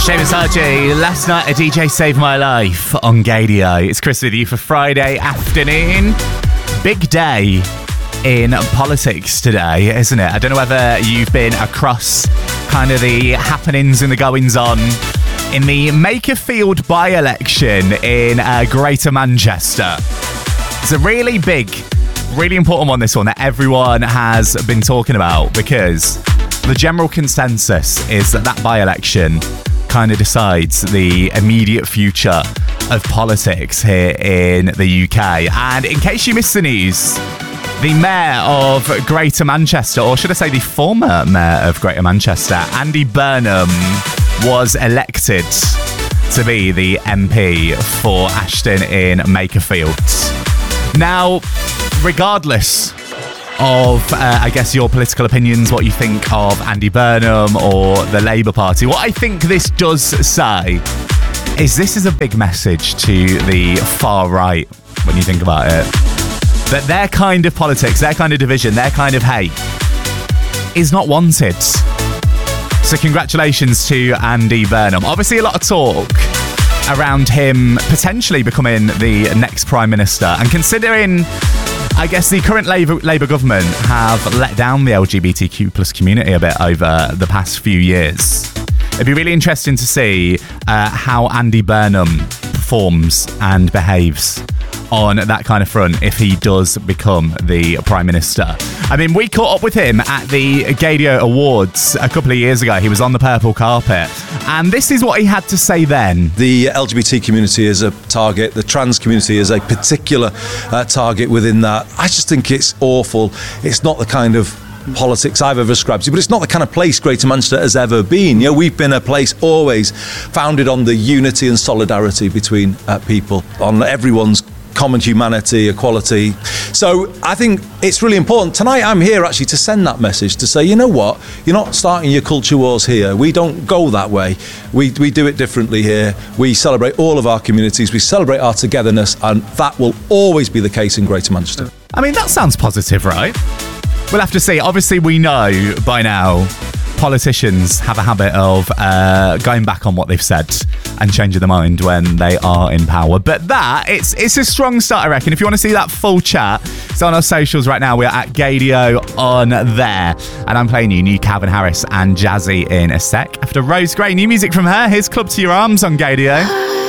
James Hardy, last night a DJ saved my life on Gadio. It's Chris with you for Friday afternoon. Big day in politics today, isn't it? I don't know whether you've been across kind of the happenings and the goings on in the Makerfield by-election in Greater Manchester. It's a really big, really important one, this one, that everyone has been talking about, because the general consensus is that by-election kind of decides the immediate future of politics here in the UK. And in case you missed the news, the Mayor of Greater Manchester, or should I say the former Mayor of Greater Manchester, Andy Burnham, was elected to be the MP for Ashton in Makerfield. Now, regardless of, I guess, your political opinions, what you think of Andy Burnham or the Labour Party, what I think this does say is this is a big message to the far right, when you think about it, that their kind of politics, their kind of division, their kind of hate is not wanted. So congratulations to Andy Burnham. Obviously a lot of talk around him potentially becoming the next Prime Minister, and considering, I guess, the current Labour government have let down the LGBTQ plus community a bit over the past few years. It'd be really interesting to see how Andy Burnham performs and behaves on that kind of front if he does become the Prime Minister. I mean, we caught up with him at the Gadio Awards a couple of years ago. He was on the purple carpet, and this is what he had to say then. The LGBT community is a target, the trans community is a particular target within that. I just think it's awful. It's not the kind of politics I've ever ascribed to, but it's not the kind of place Greater Manchester has ever been. You know, we've been a place always founded on the unity and solidarity between people, on everyone's common humanity, equality. So I think it's really important. Tonight I'm here actually to send that message, to say, you know what, you're not starting your culture wars here. We don't go that way. We do it differently here. We celebrate all of our communities. We celebrate our togetherness, and that will always be the case in Greater Manchester. I mean, that sounds positive, right? We'll have to see. Obviously, we know by now politicians have a habit of going back on what they've said and changing their mind when they are in power. But it's a strong start, I reckon. If you want to see that full chat, it's on our socials right now. We're at Gadio on there. And I'm playing you new Calvin Harris and Jazzy in a sec. After Rose Gray, new music from her. Here's Club to Your Arms on Gadio.